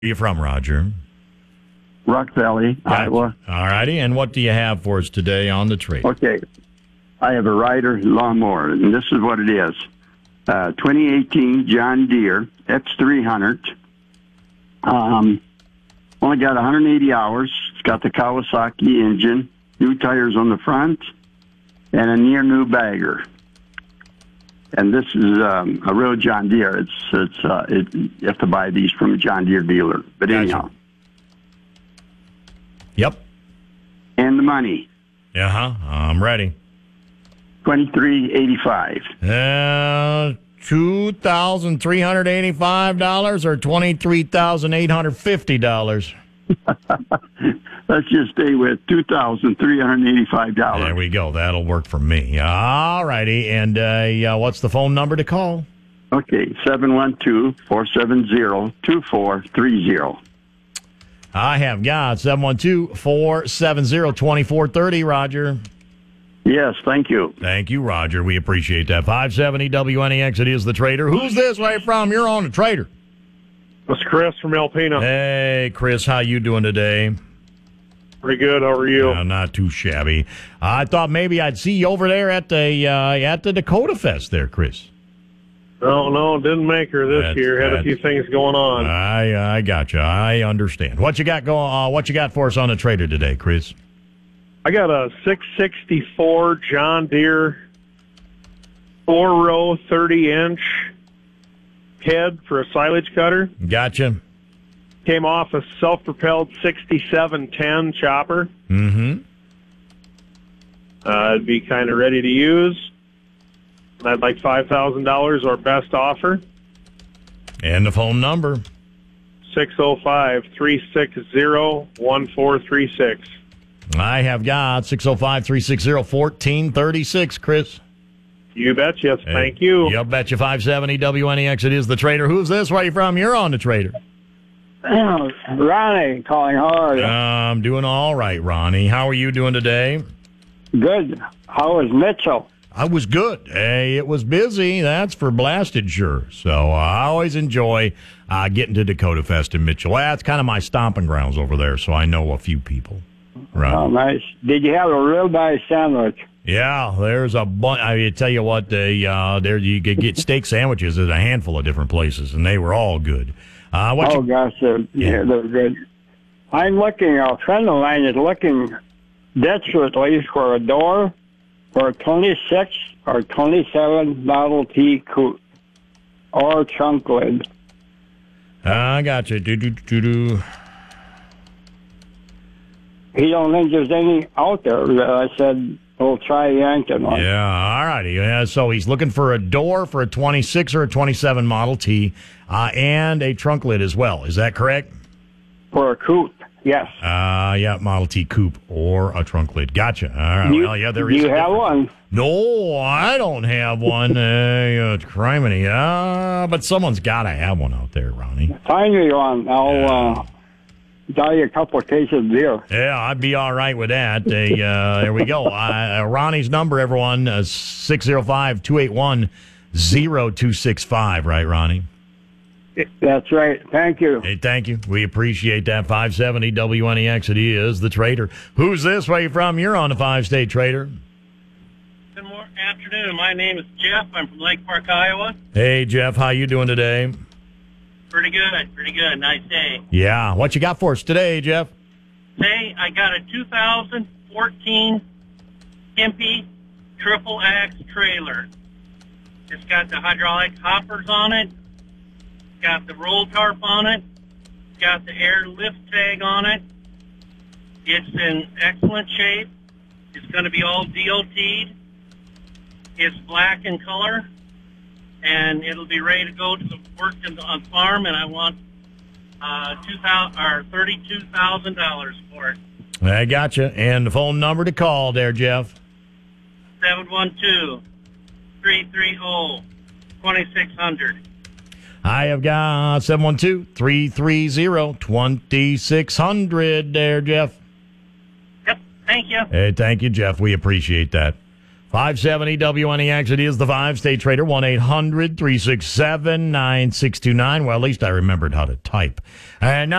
Where are you from, Roger? Rock Valley, Gotcha. Iowa. All righty. And what do you have for us today on the trade? Okay. I have a Ryder lawnmower, and this is what it is. 2018 John Deere X300. Only got 180 hours. It's got the Kawasaki engine, new tires on the front, and a near new bagger. And this is a real John Deere. You have to buy these from a John Deere dealer. But Gotcha. anyhow. Yep. And the money. I'm ready. $2,385. $2,385 or $23,850? Let's just stay with $2,385. There we go. That'll work for me. All righty. And what's the phone number to call? Okay, 712-470-2430. I have got 712-470-2430, Roger. Yes, thank you. Thank you, Roger. We appreciate that. 570 WNEX, it is the Trader. Who's this way from? You're on the Trader. It's Chris from Alpena. Hey, Chris, how you doing today? Pretty good. How are you? Not too shabby. I thought maybe I'd see you over there at the Dakota Fest there, Chris. No, didn't make her this year. Had a few things going on. I got you. I understand. What you got going? What you got for us on the Trader today, Chris? I got a 664 John Deere 4-row 30-inch head for a silage cutter. Gotcha. Came off a self-propelled 6710 chopper. Mm-hmm. It'd be kind of ready to use. I'd like $5,000 or best offer. And the phone number? 605-360-1436. I have got 605-360-1436, Chris. You betcha. Thank you. You betcha. 570 WNEX, it is the Trader. Who's this? Where are you from? You're on the Trader. Ronnie calling. How are you? I'm doing all right, Ronnie. How are you doing today? Good. How was Mitchell? I was good. Hey, it was busy. That's for blasted sure. So I always enjoy getting to Dakota Fest in Mitchell. That's kind of my stomping grounds over there, so I know a few people. Right. Oh, nice. Did you have a ribeye sandwich? Yeah, there's a bunch. I tell you what, there you could get steak sandwiches at a handful of different places, and they were all good. Gosh, they're good. I'm looking. A friend of mine is looking desperately for a door for a 26 or 27 Model T coupe or trunk lid. I got you. He don't think there's any out there. I said, we'll try Yankton one. Yeah, all righty. Yeah, so he's looking for a door for a 26 or a 27 Model T and a trunk lid as well. Is that correct? For a coupe, yes. Yeah, Model T coupe or a trunk lid. Gotcha. All right. There is. You have one? No, I don't have one. Criminy. But someone's got to have one out there, Ronnie. Find me one. I'll buy you a couple of cases of beer. Yeah, I'd be all right with that. There we go. Ronnie's number, everyone, 605-281-0265, right, Ronnie? That's right. Thank you. Hey, thank you. We appreciate that. 570 WNEX, it is the Trader. Who's this? Where you from? You're on the 5-State Trader. Good afternoon. My name is Jeff. I'm from Lake Park, Iowa. Hey, Jeff. How you doing today? Pretty good. Nice day. Yeah. What you got for us today, Jeff? Today, I got a 2014 Kimpy Triple Axe trailer. It's got the hydraulic hoppers on it. It's got the roll tarp on it. It's got the air lift tag on it. It's in excellent shape. It's going to be all DOT'd. It's black in color. And it'll be ready to go to the work on farm, and I want $32,000 for it. I got you. And the phone number to call there, Jeff? 712-330-2600. I have got 712-330-2600 there, Jeff. Yep, thank you. Hey, thank you, Jeff. We appreciate that. 570 WNEX. It is the 5-State Trader. 1-800-367-9629. Well, at least I remembered how to type. And now